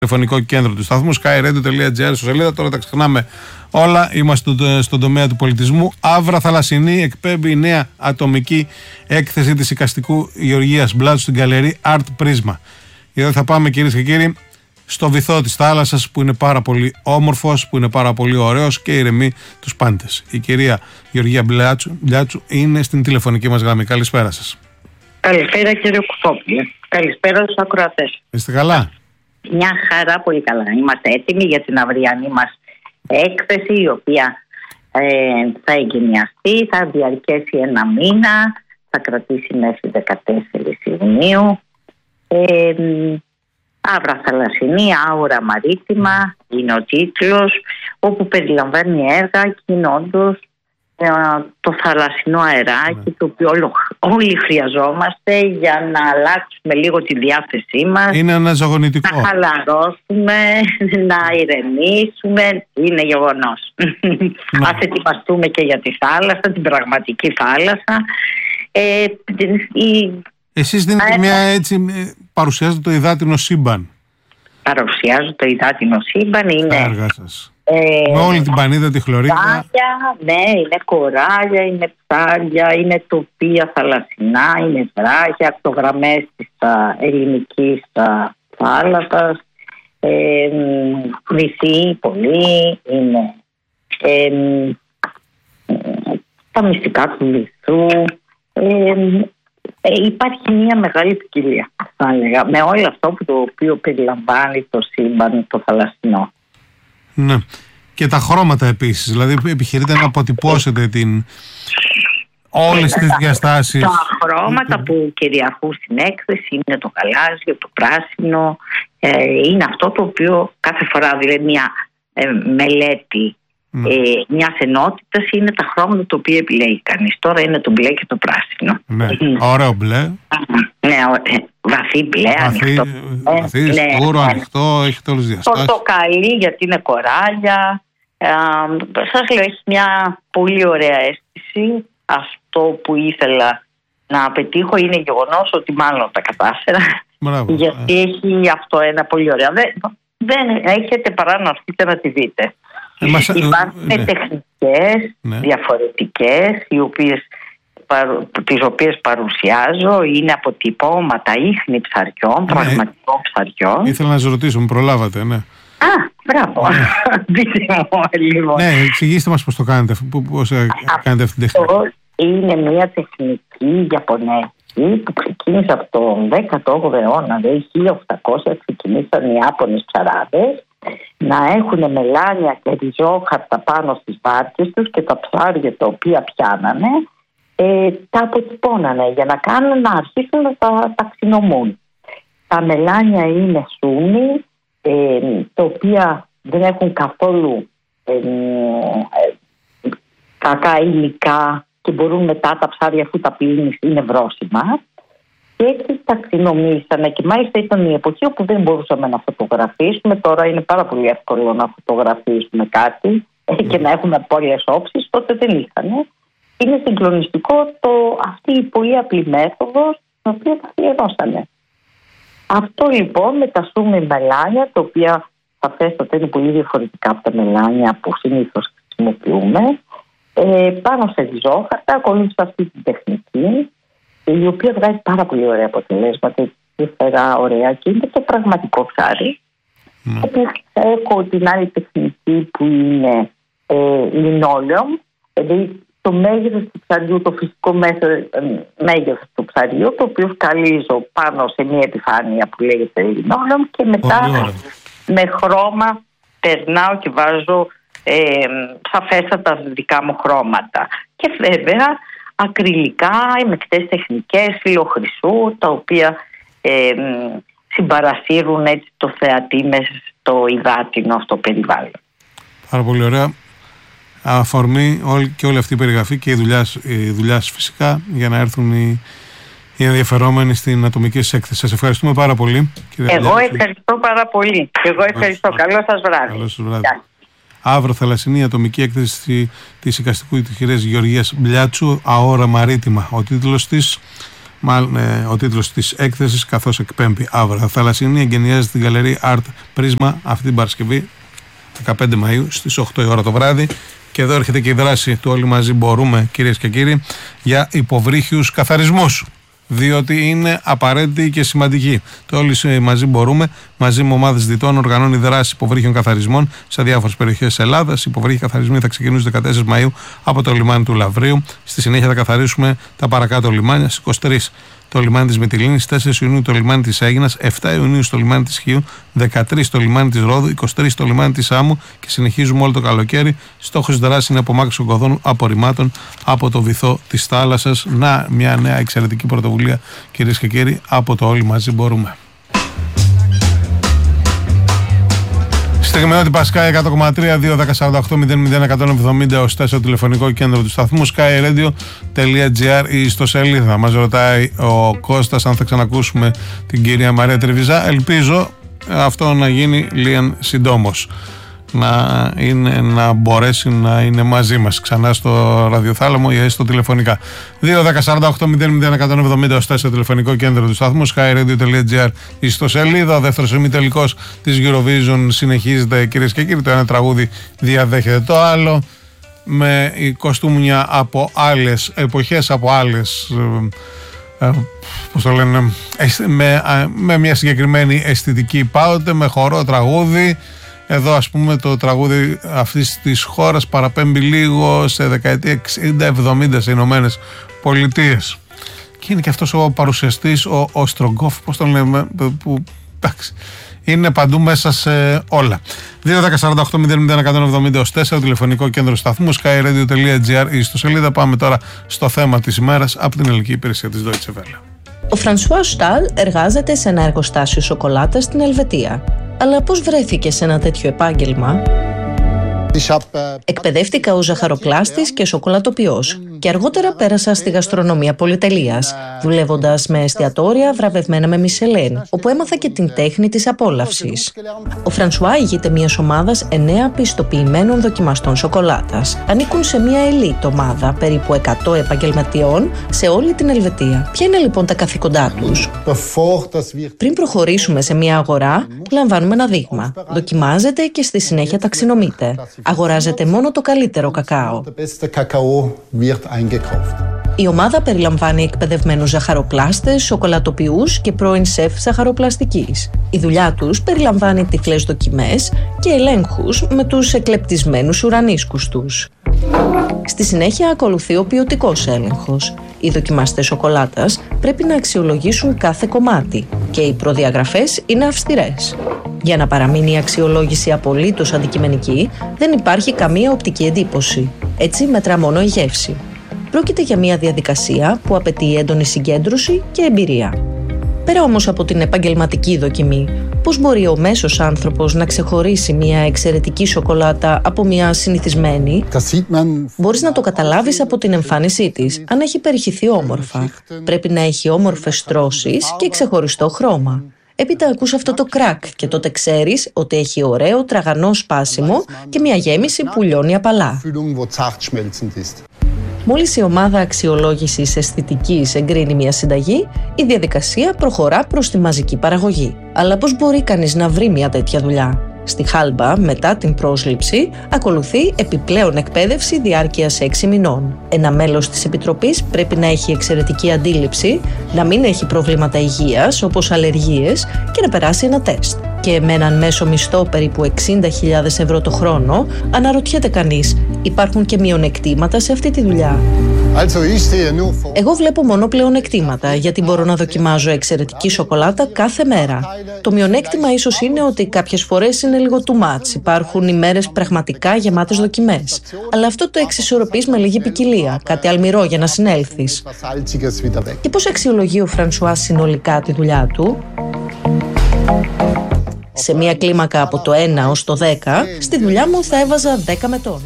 τηλεφωνικό κέντρο του σταθμού, skyradio.gr, στο σελίδα. Τώρα τα ξεχνάμε όλα. Είμαστε στον τομέα του πολιτισμού. Αύρα Θαλασσινή εκπέμπει η νέα ατομική έκθεση της εικαστικού Γεωργίας Μπλάτσου στην γκαλερί Art Prisma. Εδώ θα πάμε, κυρίες και κύριοι, στο βυθό της θάλασσας, που είναι πάρα πολύ όμορφος, που είναι πάρα πολύ ωραίος και ηρεμεί τους πάντες. Η κυρία Γεωργία Μπλάτσου είναι στην τηλεφωνική μας γραμμή. Καλησπέρα σας. Καλησπέρα, κύριε Κουφόπουλε. Καλησπέρα στους ακροατές. Είστε καλά? Μια χαρά, πολύ καλά. Είμαστε έτοιμοι για την αυριανή μας έκθεση, η οποία θα εγκαινιαστεί, θα διαρκέσει ένα μήνα, θα κρατήσει μέχρι 14 Ιουνίου. Αύρα Θαλασσινή, άωρα μαρίτιμα είναι ο τίτλος, όπου περιλαμβάνει έργα και είναι όντως το θαλασσινό αεράκι, το οποίο όλοι χρειαζόμαστε για να αλλάξουμε λίγο τη διάθεσή μας. Είναι αναζωογονητικό. Να χαλαρώσουμε, να ηρεμήσουμε. Είναι γεγονός. Ας ετοιμαστούμε και για τη θάλασσα, την πραγματική θάλασσα. Εσείς δίνετε μια έτσι, παρουσιάζετε το υδάτινο σύμπαν. Παρουσιάζω το υδάτινο σύμπαν, είναι τα έργα σας. Με όλη την πανίδα, τη χλωρίδα. Ναι, είναι κοράλια, είναι ψάρια, είναι τοπία θαλασσινά, είναι βράχια, ακτογραμμές της ελληνικής θάλασσας, βυθοί πολύ, είναι τα μυστικά του βυθού. Υπάρχει μια μεγάλη ποικιλία, θα έλεγα, με όλο αυτό το οποίο περιλαμβάνει το σύμπαν, το θαλασσινό. Ναι. Και τα χρώματα επίσης, δηλαδή επιχειρείτε να αποτυπώσετε όλες τις διαστάσεις. Τα χρώματα που κυριαρχούν στην έκθεση είναι το γαλάζιο, το πράσινο, είναι αυτό το οποίο κάθε φορά, δηλαδή μια μελέτη μιας ενότητας, είναι τα χρώματα τα οποία επιλέγει κανείς. Τώρα είναι το μπλε και το πράσινο. Ναι, ωραίο μπλε. Ναι, βαθύ μπλε, ανοιχτό. Βαθύ, σκούρο, ανοιχτό, έχει όλες τις διαστάσεις. Πορτοκαλί, γιατί είναι κοράλια. Σας λέω, έχει μια πολύ ωραία αίσθηση. Αυτό που ήθελα να πετύχω είναι γεγονός ότι μάλλον τα κατάφερα. Μπράβο. Γιατί έχει αυτό ένα πολύ ωραίο. Δεν έχετε παρά να έρθετε να τη δείτε. Υπάρχουν τεχνικές διαφορετικές, τις οποίες παρουσιάζω. Είναι αποτυπώματα ίχνη ψαριών, πραγματικών ψαριών. Ήθελα να σας ρωτήσω, με προλάβατε, ναι. Μπράβο. Δείτε μου λίγο. Ναι, εξηγήστε μας πώς το κάνετε, πώς κάνετε αυτή την τεχνική. Είναι μια τεχνική Ιαπωνέζικη που ξεκίνησε από το 18ο αιώνα, δηλαδή 1800 ξεκινήσαν οι Ιάπωνες ψαράδες να έχουν μελάνια και ριζόχαρτα πάνω στις βάρκες τους, και τα ψάρια τα οποία πιάνανε τα αποτυπώνανε για να αρχίσουν να τα ταξινομούν. Τα μελάνια είναι σούμι, τα οποία δεν έχουν καθόλου κακά υλικά και μπορούν μετά τα ψάρια, αφού τα πλύνεις, είναι βρόσιμα. Και έτσι ταξινομήσανε, και μάλιστα ήταν η εποχή όπου δεν μπορούσαμε να φωτογραφίσουμε. Τώρα είναι πάρα πολύ εύκολο να φωτογραφίσουμε κάτι και να έχουμε από όλες όψεις. Τότε δεν είχαν. Είναι συγκλονιστικό αυτή η πολύ απλή μέθοδος, την οποία τα αφιερώσανε. Αυτό λοιπόν με τα σούμι μελάνια, τα οποία σαφέστατα είναι πολύ διαφορετικά από τα μελάνια που συνήθως χρησιμοποιούμε, πάνω σε ριζόχαρτα ακολούθησα αυτή την τεχνική, η οποία βγάζει πάρα πολύ ωραία αποτελέσματα, φέρα ωραία, και είναι το πραγματικό ψάρι. Επίσης έχω την άλλη τεχνική που είναι λινόλεο, δηλαδή το μέγεθος του ψαριού, το φυσικό μέγεθος του ψαριού, το οποίο σκαλίζω πάνω σε μια επιφάνεια που λέγεται λινόλεο, και μετά με χρώμα περνάω και βάζω σαφέστατα δικά μου χρώματα. Και βέβαια ακριλικά, εμεκτές τεχνικές, φυλλοχρυσού, τα οποία συμπαρασύρουν έτσι το θεατή μέσα στο υδάτινο αυτό περιβάλλον. Πάρα πολύ ωραία. Αφορμή και όλη αυτή η περιγραφή και η δουλειά φυσικά, για να έρθουν οι ενδιαφερόμενοι στην ατομική έκθεση. Σας ευχαριστούμε πάρα πολύ. Εγώ ευχαριστώ πάρα πολύ. Εγώ ευχαριστώ. Καλό σας βράδυ. Καλό σας βράδυ. Αύριο Θαλασσινή ατομική έκθεση της εικαστικού της κυρίας Γεωργίας Μπλάτσου, αόρα μαρίτιμα. Ο τίτλος της, Μάλλον ο τίτλος της έκθεσης, καθώς εκπέμπει αύριο. Θαλασσινή εγκαινιάζεται στην Γαλερί Art Prisma αυτή την Παρασκευή 15 Μαΐου στις 8 η ώρα το βράδυ. Και εδώ έρχεται και η δράση του Όλοι Μαζί Μπορούμε, κυρίες και κύριοι, για υποβρύχιους καθαρισμούς. Διότι είναι απαραίτητη και σημαντική. Το Όλοι Μαζί Μπορούμε, μαζί με ομάδες διτών, οργανώνει δράση υποβρύχιων καθαρισμών σε διάφορες περιοχές της Ελλάδας. Οι υποβρύχιοι καθαρισμοί θα ξεκινήσουν 14 Μαΐου από το λιμάνι του Λαυρίου. Στη συνέχεια θα καθαρίσουμε τα παρακάτω λιμάνια. Στις 23 το λιμάνι της Μυτιλήνης, 4 Ιουνίου το λιμάνι της Αίγινας, 7 Ιουνίου στο λιμάνι της Χίου, 13 στο λιμάνι της Ρόδου, 23 στο λιμάνι της Άμμου και συνεχίζουμε όλο το καλοκαίρι. Στόχος δράσης είναι απομάκρυνση ογκωδών απορριμμάτων από το βυθό της θάλασσας. Να, μια νέα εξαιρετική πρωτοβουλία, κυρίες και κύριοι, από το Όλοι Μαζί Μπορούμε. Στιγμιότυπα Πασκάι 100,3 2-10-48-00-170 ως 4 τηλεφωνικό κέντρο του σταθμού, skyradio.gr η ιστοσελίδα. Μας ρωτάει ο Κώστας αν θα ξανακούσουμε την κυρία Μαρία Τριβιζά. Ελπίζω αυτό να γίνει λίγαν συντόμως, να μπορέσει να είναι μαζί μας ξανά στο ραδιοθάλαμο ή έστω τηλεφωνικά. 2-10-48-00-170 ως 4 τηλεφωνικό κέντρο του σταθμού, skyradio.gr η ιστοσελίδα. Ο δεύτερος ημιτελικός της Eurovision συνεχίζεται, κυρίες και κύριοι. Το ένα τραγούδι διαδέχεται το άλλο, με κοστούμια από άλλες εποχές, από άλλες, πώς το λένε, με μια συγκεκριμένη αισθητική πάοτε, με χορό τραγούδι. Εδώ ας πούμε το τραγούδι αυτής της χώρας παραπέμπει λίγο σε δεκαετία 60-70 σε Ηνωμένες Πολιτείες. Και είναι και αυτός ο παρουσιαστής, ο Στρογκόφ, πώς τον λέμε, που εντάξει, είναι παντού μέσα σε όλα. 2-10-48-00-170 ως 4 τηλεφωνικό κέντρο σταθμού, skyradio.gr η ιστοσελίδα. Πάμε τώρα στο θέμα της ημέρας από την ελληνική υπηρεσία της Deutsche Welle. Ο Φρανσουά Στάλ εργάζεται σε ένα εργοστάσιο σοκολάτας στην Ελβετία. Αλλά πώς βρέθηκε σε ένα τέτοιο επάγγελμα? Εκπαιδεύτηκα ως ζαχαροπλάστης και σοκολατοποιός και αργότερα πέρασα στη γαστρονομία πολυτελείας, δουλεύοντας με εστιατόρια βραβευμένα με Μισελέν, όπου έμαθα και την τέχνη της απόλαυσης. Ο Φρανσουά ηγείται μιας ομάδας 9 πιστοποιημένων δοκιμαστών σοκολάτας. Ανήκουν σε μια ελίτ ομάδα περίπου 100 επαγγελματιών σε όλη την Ελβετία. Ποια είναι λοιπόν τα καθήκοντά τους? Πριν προχωρήσουμε σε μια αγορά, λαμβάνουμε ένα δείγμα. Δοκιμάζεται και στη συνέχεια ταξινομείται. Αγοράζεται μόνο το καλύτερο κακάο. Η ομάδα περιλαμβάνει εκπαιδευμένους ζαχαροπλάστες, σοκολατοποιούς και πρώην σεφ ζαχαροπλαστικής. Η δουλειά τους περιλαμβάνει τυφλές δοκιμές και ελέγχους με τους εκλεπτισμένους ουρανίσκους τους. Στη συνέχεια ακολουθεί ο ποιοτικός έλεγχος. Οι δοκιμαστές σοκολάτας πρέπει να αξιολογήσουν κάθε κομμάτι και οι προδιαγραφές είναι αυστηρές. Για να παραμείνει η αξιολόγηση απολύτως αντικειμενική, δεν υπάρχει καμία οπτική εντύπωση. Έτσι μετρά μόνο η γεύση. Πρόκειται για μια διαδικασία που απαιτεί έντονη συγκέντρωση και εμπειρία. Πέρα όμως από την επαγγελματική δοκιμή, πώς μπορεί ο μέσος άνθρωπος να ξεχωρίσει μια εξαιρετική σοκολάτα από μια συνηθισμένη? Μπορείς να το καταλάβεις από την εμφάνισή της, αν έχει περιχυθεί όμορφα. Πρέπει να έχει όμορφες στρώσεις και ξεχωριστό χρώμα. Έπειτα ακούς αυτό το κρακ και τότε ξέρεις ότι έχει ωραίο τραγανό σπάσιμο και μια γέμιση που λιώνει απαλά. Μόλις η ομάδα αξιολόγησης αισθητικής εγκρίνει μια συνταγή, η διαδικασία προχωρά προς τη μαζική παραγωγή. Αλλά πώς μπορεί κανείς να βρει μια τέτοια δουλειά? Στη Χάλμπα, μετά την πρόσληψη, ακολουθεί επιπλέον εκπαίδευση διάρκειας 6 μηνών. Ένα μέλος της Επιτροπής πρέπει να έχει εξαιρετική αντίληψη, να μην έχει προβλήματα υγείας όπως αλλεργίες και να περάσει ένα τεστ. Και με έναν μέσο μισθό περίπου 60.000 ευρώ το χρόνο, αναρωτιέται κανείς, υπάρχουν και μειονεκτήματα σε αυτή τη δουλειά? Εγώ βλέπω μόνο πλεονεκτήματα, γιατί μπορώ να δοκιμάζω εξαιρετική σοκολάτα κάθε μέρα. Το μειονέκτημα ίσως είναι ότι κάποιες φορές είναι λίγο too much. Υπάρχουν ημέρες πραγματικά γεμάτες δοκιμές. Αλλά αυτό το εξισορροπείς με λίγη ποικιλία, κάτι αλμυρό για να συνέλθεις. Και πώς αξιολογεί ο Φρανσουά συνολικά τη δουλειά του? Σε μια κλίμακα από το 1 ως το 10, στη δουλειά μου θα έβαζα 10 με τόνο.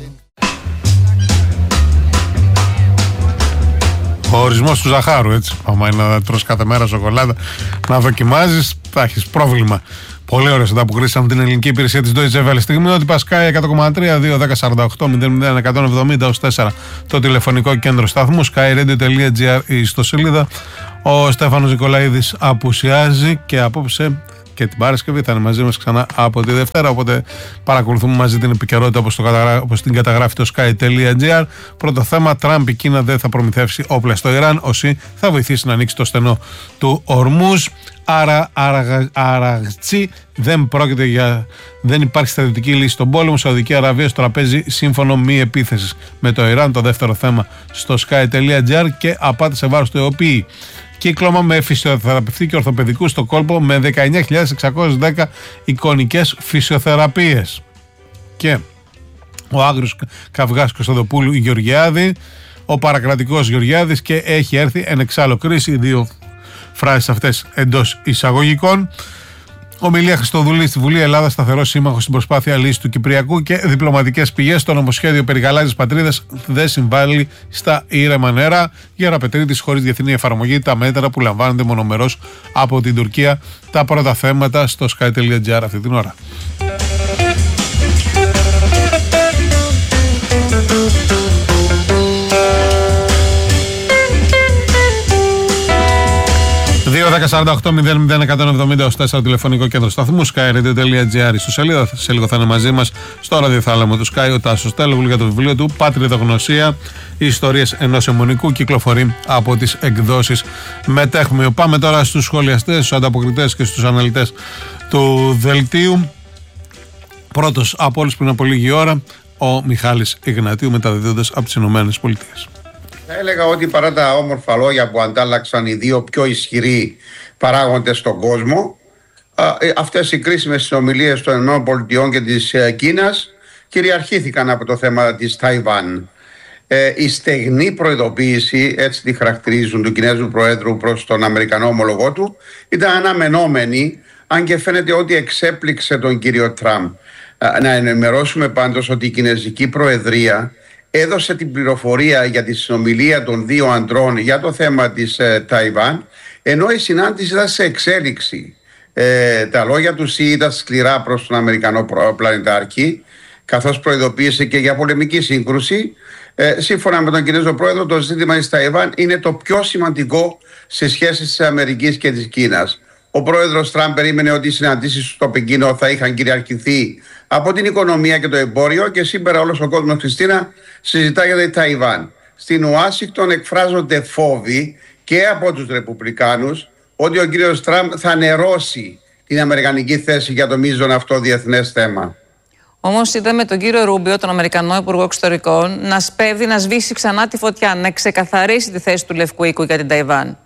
Ο ορισμός του ζαχάρου, έτσι. Άμα είναι να τρως κάθε μέρα σοκολάτα, να δοκιμάζεις, θα έχεις πρόβλημα Πολύ ωραίες ανταποκρίσεις από την ελληνική υπηρεσία της Deutsche Welle. Στιγμιότυπα Sky 100,3, 2-10-48-00-170-4 το τηλεφωνικό κέντρο σταθμού, skyradio.gr η ιστοσελίδα. Ο Στέφανος Νικολαίδης απουσιάζει και απόψε και την Παρασκευή θα είναι μαζί μας ξανά από τη Δευτέρα. Οπότε παρακολουθούμε μαζί την επικαιρότητα όπως την καταγράφει το sky.gr. Πρώτο θέμα: Τραμπ, η Κίνα δεν θα προμηθεύσει όπλα στο Ιράν. Ο ΣΥ θα βοηθήσει να ανοίξει το στενό του Ορμούζ. Αραγτσί, δεν υπάρχει στρατιωτική λύση στον πόλεμο. Σαουδική Αραβία στο τραπέζι σύμφωνο μη επίθεσης με το Ιράν. Το δεύτερο θέμα στο sky.gr. Και απάτη σε βάρος του ΕΟΠΗ. Κύκλωμα με φυσιοθεραπευτή και ορθοπαιδικού στο κόλπο με 19.610 εικονικές φυσιοθεραπείες. Και ο Άγριος Καυγάς Κωνσταντοπούλου Γεωργιάδη, ο παρακρατικός Γεωργιάδης, και έχει έρθει εν εξάλλου κρίση. Οι δύο φράσεις αυτές εντός εισαγωγικών. Ομιλία Χριστοδουλή στη Βουλή. Ελλάδα σταθερός σύμμαχος στην προσπάθεια λύσης του Κυπριακού και διπλωματικές πηγές. Το νομοσχέδιο περί γαλάζιας πατρίδας δεν συμβάλλει στα ήρεμα νερά. Γεραπετρίτης χωρίς διεθνή εφαρμογή. Τα μέτρα που λαμβάνονται μονομερώς από την Τουρκία. Τα πρώτα θέματα στο sky.gr αυτή την ώρα. 2-10-48-00-170 τηλεφωνικό κέντρο σταθμού, skyradio.gr στο σελίδα. Σε λίγο θα είναι μαζί μας στο ραδιοθάλαμο του Sky ο Τάσος Τέλογλου για το βιβλίο του Πατριδογνωσία, οι ιστορίες ενός αιμονικού, κυκλοφορεί από τις εκδόσεις Μετέχμιο. Πάμε τώρα στους σχολιαστές, στους ανταποκριτές και στους αναλυτές του δελτίου. Πρώτος από όλους πριν από λίγη ώρα, ο Μιχάλης Ιγνατίου, μεταδίδοντας από τις Ηνωμένες Πολιτείες. Θα έλεγα ότι παρά τα όμορφα λόγια που αντάλλαξαν οι δύο πιο ισχυροί παράγοντες στον κόσμο, αυτές οι κρίσιμες συνομιλίες των ΗΠΑ και της Κίνας κυριαρχήθηκαν από το θέμα της Ταϊβάν. Η στεγνή προειδοποίηση, έτσι τη χαρακτηρίζουν, του Κινέζου Προέδρου προς τον Αμερικανό ομολογό του, ήταν αναμενόμενη, αν και φαίνεται ότι εξέπληξε τον κύριο Τραμπ. Να ενημερώσουμε πάντως ότι η Κινέζικη Προεδρία έδωσε την πληροφορία για τη συνομιλία των δύο αντρών για το θέμα της Ταϊβάν, ενώ η συνάντηση ήταν σε εξέλιξη. Τα λόγια του ΣΥ ήταν σκληρά προς τον Αμερικανό πλανητάρχη, καθώς προειδοποίησε και για πολεμική σύγκρουση. Σύμφωνα με τον Κινέζο Πρόεδρο, το ζήτημα της Ταϊβάν είναι το πιο σημαντικό σε σχέσεις της Αμερικής και της Κίνας. Ο πρόεδρος Τραμπ περίμενε ότι οι συναντήσεις στο Πεκίνο θα είχαν κυριαρχηθεί από την οικονομία και το εμπόριο, και σήμερα όλος ο κόσμος, Χριστίνα, συζητά για τη Ταϊβάν. Στην Ουάσιγκτον εκφράζονται φόβοι και από τους Ρεπουμπλικάνους ότι ο κύριος Τραμπ θα νερώσει την αμερικανική θέση για το μείζον αυτό διεθνές θέμα. Όμως είδαμε τον κύριο Ρούμπιο, τον Αμερικανό Υπουργό Εξωτερικών, να σπέβδει να σβήσει ξανά τη φωτιά, να ξεκαθαρίσει τη θέση του Λευκού Οίκου για την Ταϊβάν.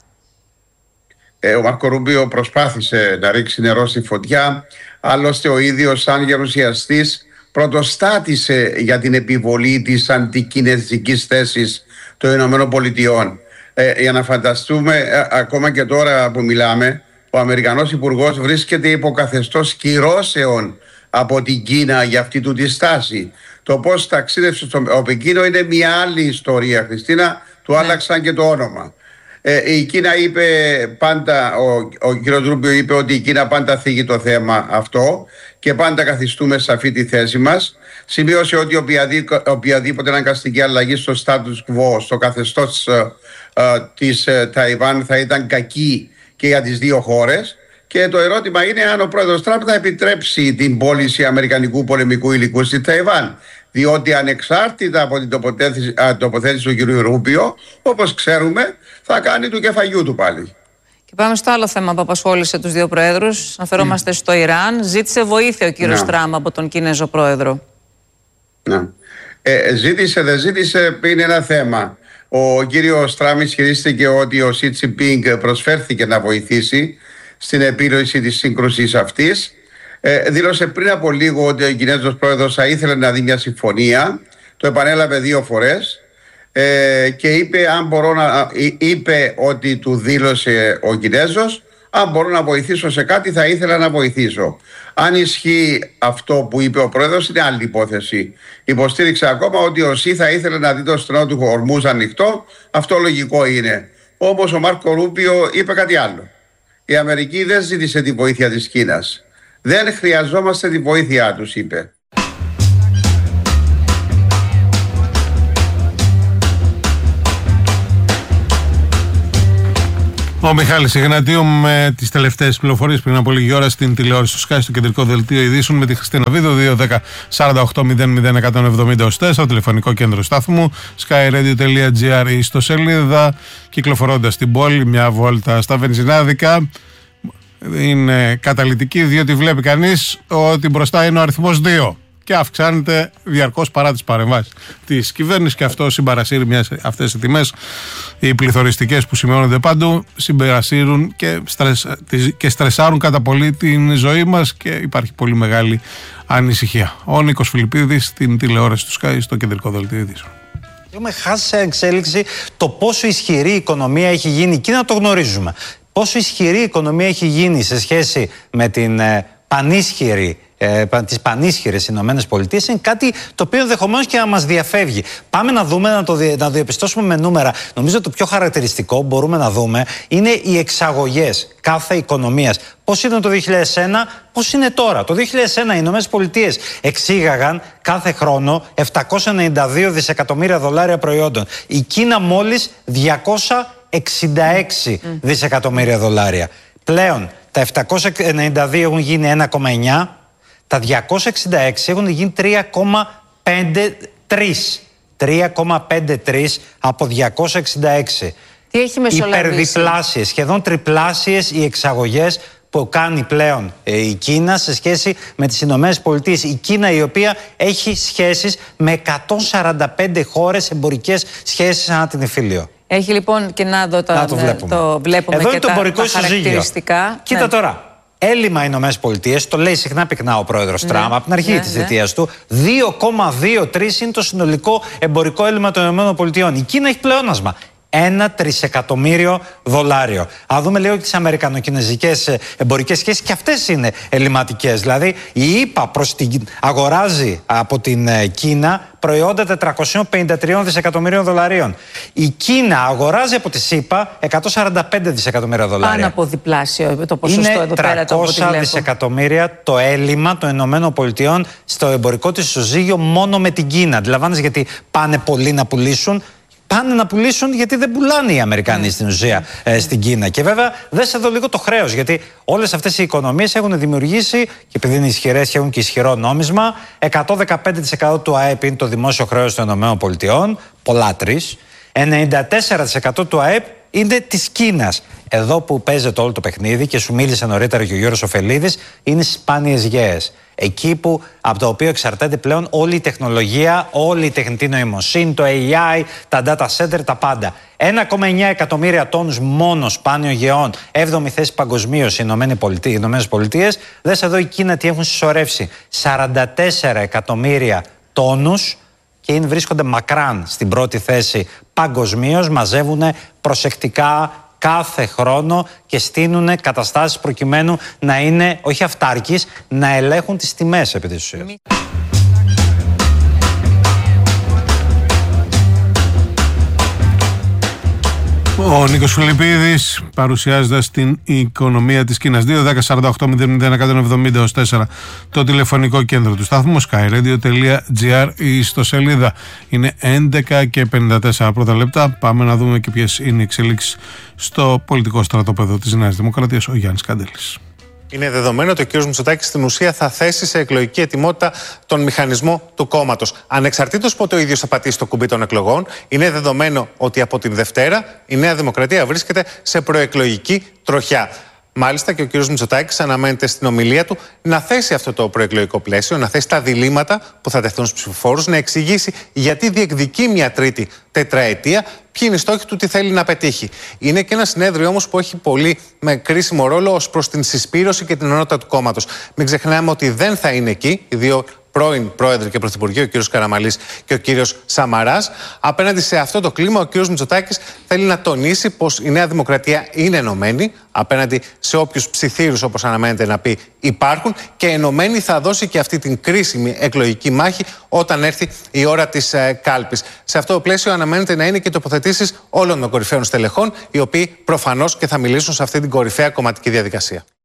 Ο Μάρκο Ρούμπιο προσπάθησε να ρίξει νερό στη φωτιά. Άλλωστε ο ίδιος σαν γερουσιαστής πρωτοστάτησε για την επιβολή της αντικινεζικής θέσης των ΗΠΑ. Για να φανταστούμε, ακόμα και τώρα που μιλάμε, ο Αμερικανός Υπουργός βρίσκεται υπό καθεστώς κυρώσεων από την Κίνα για αυτή του τη στάση. Το πώς ταξίδευσε στο Πεκίνο είναι μια άλλη ιστορία, Χριστίνα, του άλλαξαν και το όνομα. Η Κίνα είπε πάντα, ο κ. Ρούμπιο είπε ότι η Κίνα πάντα θίγει το θέμα αυτό και πάντα καθιστούμε σε αυτή τη θέση μας. Σημείωσε ότι οποιαδήποτε αναγκαστική αλλαγή στο status quo, στο καθεστώς της Ταϊβάν, θα ήταν κακή και για τις δύο χώρες. Και το ερώτημα είναι αν ο πρόεδρος Τραμπ θα επιτρέψει την πώληση αμερικανικού πολεμικού υλικού στη Ταϊβάν. Διότι ανεξάρτητα από την τοποθέτηση του κ. Ρούμπιο, όπως ξέρουμε, θα κάνει του κεφαγιού του πάλι. Και πάμε στο άλλο θέμα που απασχόλησε τους δύο προέδρους. Αναφερόμαστε στο Ιράν. Ζήτησε βοήθεια ο κύριος Τραμπ από τον Κινέζο πρόεδρο. Ζήτησε, δεν ζήτησε, είναι ένα θέμα. Ο κύριος Τραμπ ισχυρίστηκε ότι ο Σι Τζινπίνγκ προσφέρθηκε να βοηθήσει στην επίλυση της σύγκρουσης αυτής. Δήλωσε πριν από λίγο ότι ο Κινέζος πρόεδρος θα ήθελε να δει μια συμφωνία. Το επανέλαβε 2 φορές και είπε ότι του δήλωσε ο Κινέζος, αν μπορώ να βοηθήσω σε κάτι θα ήθελα να βοηθήσω. Αν ισχύει αυτό που είπε ο πρόεδρος είναι άλλη υπόθεση. Υποστήριξε ακόμα ότι ο ΣΥ θα ήθελε να δει το στενό του Ορμούζ ανοιχτό. Αυτό λογικό είναι. Όμως ο Μάρκο Ρούμπιο είπε κάτι άλλο. Η Αμερική δεν ζήτησε τη βοήθεια της Κίνας. Δεν χρειαζόμαστε τη βοήθειά τους, είπε. Ο Μιχάλης Ιγνατίου με τις τελευταίες πληροφορίες πριν από λίγη ώρα στην τηλεόραση του Sky, στο κεντρικό δελτίο ειδήσεων με τη Χριστίνα Βίδου, 210-48-00-174, το τηλεφωνικό κέντρο στάθμου, skyradio.gr, η ιστοσελίδα. Κυκλοφορώντας την πόλη, μια βόλτα στα βενζινάδικα είναι καταλυτική, διότι βλέπει κανείς ότι μπροστά είναι ο αριθμός 2. Και αυξάνεται διαρκώς παρά τις παρεμβάσεις της κυβέρνησης, και αυτό συμπαρασύρει αυτές οι τιμές, οι πληθωριστικές που σημειώνονται παντού, συμπαρασύρουν και στρεσάρουν κατά πολύ την ζωή μας, και υπάρχει πολύ μεγάλη ανησυχία. Ο Νίκος Φιλιππίδης στην τηλεόραση του Sky, στο κεντρικό δελτίο ειδήσεων. Έχουμε χάσει σε εξέλιξη το πόσο ισχυρή η οικονομία έχει γίνει. Και να το γνωρίζουμε. Πόσο ισχυρή η οικονομία έχει γίνει σε σχέση με την τις πανίσχυρες Ηνωμένες Πολιτείες είναι κάτι το οποίο ενδεχομένως και να μας διαφεύγει. Πάμε να δούμε, να διαπιστώσουμε με νούμερα. Νομίζω το πιο χαρακτηριστικό μπορούμε να δούμε είναι οι εξαγωγές κάθε οικονομίας. Πώς ήταν το 2001, πώς είναι τώρα. Το 2001 οι Ηνωμένες Πολιτείες εξήγαγαν κάθε χρόνο 792 δισεκατομμύρια δολάρια προϊόντων. Η Κίνα μόλις 266 δισεκατομμύρια δολάρια. Πλέον τα 792 έχουν γίνει 1,9, τα 266 έχουν γίνει 3,53. 3,53 από 266. Τι έχει μεσολαβήσει? Υπερδιπλάσιες, σχεδόν τριπλάσιες οι εξαγωγές που κάνει πλέον η Κίνα σε σχέση με τις Ηνωμένες Πολιτείες. Η Κίνα, η οποία έχει σχέσεις με 145 χώρες, εμπορικές σχέσεις ανά την Ιφίλιο. Έχει λοιπόν, και να δω το βλέπουμε εδώ και είναι το εμπορικό χαρακτηριστικά. Κοίτα τώρα. Έλλειμμα Ηνωμένες Πολιτείες, το λέει συχνά πυκνά ο πρόεδρος Τραμπ από την αρχή της θητείας του. 2,23 είναι το συνολικό εμπορικό έλλειμμα των Ηνωμένων Πολιτειών. Η Κίνα έχει πλεόνασμα. 1 τρισεκατομμύριο δολάριο. Αν δούμε λίγο τις αμερικανοκινεζικές εμπορικές σχέσεις, και αυτές είναι ελληματικές. Δηλαδή, η ΗΠΑ αγοράζει από την Κίνα προϊόντα 453 δισεκατομμυρίων δολαρίων. Η Κίνα αγοράζει από τη ΗΠΑ 145 δισεκατομμύρια δολάρια. Πάνω από διπλάσιο το ποσοστό είναι εδώ πέρα. Είναι 300 δισεκατομμύρια το έλλειμμα των Ηνωμένων Πολιτειών στο εμπορικό της ισοζύγιο μόνο με την Κίνα. Αντιλαμβάνεσαι γιατί πάνε πολλοί να πουλήσουν? Πάνε να πουλήσουν γιατί δεν πουλάνε οι Αμερικανοί στην ουσία στην Κίνα. Και βέβαια δες εδώ λίγο το χρέος, γιατί όλες αυτές οι οικονομίες έχουν δημιουργήσει, και επειδή είναι ισχυρές και έχουν και ισχυρό νόμισμα, 115% του ΑΕΠ είναι το δημόσιο χρέος των ΗΠΑ, πολλά τρεις, 94% του ΑΕΠ είναι της Κίνας. Εδώ που παίζεται όλο το παιχνίδι, και σου μίλησε νωρίτερα και ο Γιώργος Οφελίδης, είναι στις σπάνιες γέες. Εκεί που, από το οποίο εξαρτάται πλέον όλη η τεχνολογία, όλη η τεχνητή νοημοσύνη, το AI, τα data center, τα πάντα. 1,9 εκατομμύρια τόνους μόνο σπάνιων γεών, 7η θέση παγκοσμίως οι Ηνωμένες Πολιτείες. Δες εδώ η Κίνα τι έχουν συσσωρεύσει. 44 εκατομμύρια τόνους και βρίσκονται μακράν στην πρώτη θέση παγκοσμίως. Μαζεύουν προσεκτικά κάθε χρόνο και στείνουν καταστάσεις προκειμένου να είναι, όχι αυτάρκης, να ελέγχουν τις τιμές επί της ουσίας. Ο Νίκος Φιλιππίδης παρουσιάζοντας την οικονομία της Κίνας. 210-48-00-174 το τηλεφωνικό κέντρο του σταθμού, skyradio.gr, η ιστοσελίδα. Είναι 11:54 πρώτα λεπτά. Πάμε να δούμε και ποιες είναι οι εξελίξεις στο πολιτικό στρατόπεδο της Νέας Δημοκρατίας. Ο Γιάννης Καντέλης. Είναι δεδομένο ότι ο κ. Μητσοτάκης στην ουσία θα θέσει σε εκλογική ετοιμότητα τον μηχανισμό του κόμματος. Ανεξαρτήτως πότε ο ίδιος θα πατήσει το κουμπί των εκλογών, είναι δεδομένο ότι από την Δευτέρα η Νέα Δημοκρατία βρίσκεται σε προεκλογική τροχιά. Μάλιστα και ο κ. Μητσοτάκης αναμένεται στην ομιλία του να θέσει αυτό το προεκλογικό πλαίσιο, να θέσει τα διλήμματα που θα τεθούν στους ψηφοφόρους, να εξηγήσει γιατί διεκδικεί μια τρίτη τετραετία, ποιοι είναι οι στόχοι του, τι θέλει να πετύχει. Είναι και ένα συνέδριο όμως που έχει πολύ με κρίσιμο ρόλο ως προς την συσπήρωση και την ενότητα του κόμματος. Μην ξεχνάμε ότι δεν θα είναι εκεί οι δύο πρώην πρόεδροι και πρωθυπουργοί, ο κ. Καραμανλής και ο κ. Σαμαράς. Απέναντι σε αυτό το κλίμα, ο κ. Μητσοτάκης θέλει να τονίσει πως η Νέα Δημοκρατία είναι ενωμένη απέναντι σε όποιους ψιθύρους, όπως αναμένεται να πει, υπάρχουν, και ενωμένη θα δώσει και αυτή την κρίσιμη εκλογική μάχη όταν έρθει η ώρα της κάλπης. Σε αυτό το πλαίσιο αναμένεται να είναι και τοποθετήσεις όλων των κορυφαίων στελεχών, οι οποίοι προφανώς και θα μιλήσουν σε αυτή την κορυφαία κομματική διαδικασία.